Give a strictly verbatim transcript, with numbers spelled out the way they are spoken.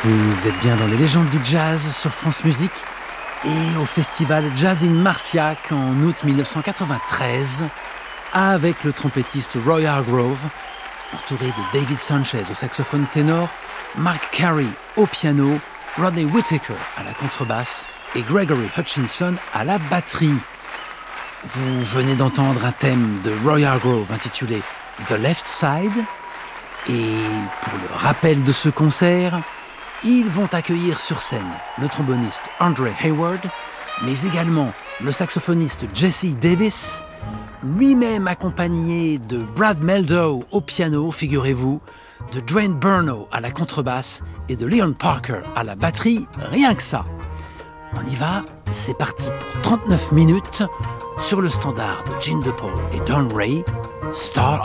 Vous êtes bien dans les légendes du jazz sur France Musique et au festival Jazz in Marciac en août dix-neuf cent quatre-vingt-treize avec le trompettiste Roy Hargrove, entouré de David Sanchez au saxophone ténor, Mark Carey au piano, Rodney Whittaker à la contrebasse et Gregory Hutchinson à la batterie. Vous venez d'entendre un thème de Roy Hargrove intitulé The Left Side. Et pour le rappel de ce concert, ils vont accueillir sur scène le tromboniste Andre Hayward, mais également le saxophoniste Jesse Davis, lui-même accompagné de Brad Meldow au piano, figurez-vous, de Dwayne Burno à la contrebasse et de Leon Parker à la batterie, rien que ça. On y va, c'est parti pour trente-neuf minutes sur le standard de Gene DePaul et Don Ray, Star